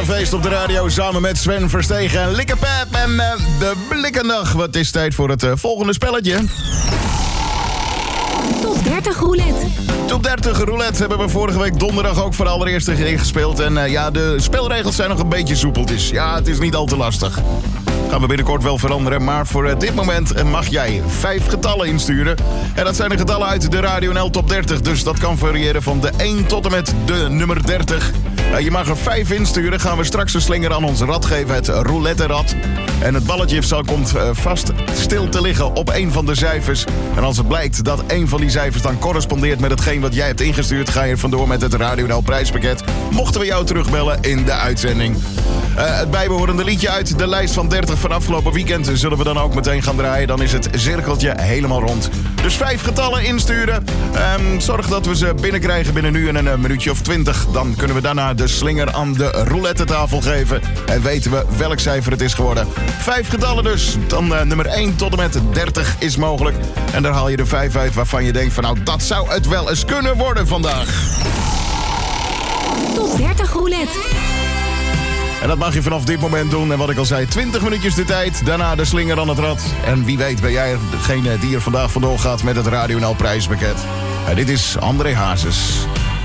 feest op de radio samen met Sven Verstegen en Likke Pep en de Blikkendag. Wat is tijd voor het volgende spelletje. Top 30 roulette. Top 30 roulette hebben we vorige week donderdag ook voor de allereerste keer gespeeld. En de spelregels zijn nog een beetje soepeltjes. Ja, het is niet al te lastig. Gaan we binnenkort wel veranderen, maar voor dit moment mag jij 5 getallen insturen. En dat zijn de getallen uit de Radio NL Top 30, dus dat kan variëren van de 1 tot en met de nummer 30. Je mag er 5 insturen, gaan we straks een slinger aan ons rad geven, het roulette-rad. En het balletje komt vast stil te liggen op een van de cijfers. En als het blijkt dat een van die cijfers dan correspondeert met hetgeen wat jij hebt ingestuurd, ga je vandoor met het Radio NL prijspakket. Mochten we jou terugbellen in de uitzending. Het bijbehorende liedje uit de lijst van 30 van afgelopen weekend zullen we dan ook meteen gaan draaien. Dan is het cirkeltje helemaal rond. Dus 5 getallen insturen. Zorg dat we ze binnenkrijgen binnen nu en een minuutje of 20. Dan kunnen we daarna de slinger aan de roulette-tafel geven. En weten we welk cijfer het is geworden. 5 getallen dus. Dan nummer 1 tot en met 30 is mogelijk. En daar haal je er 5 uit waarvan je denkt van nou, dat zou het wel eens kunnen worden vandaag. Top 30 roulette. En dat mag je vanaf dit moment doen. En wat ik al zei, 20 minuutjes de tijd. Daarna de slinger aan het rad. En wie weet ben jij degene die er vandaag vandoor gaat met het Radio NL prijspakket. Dit is André Hazes.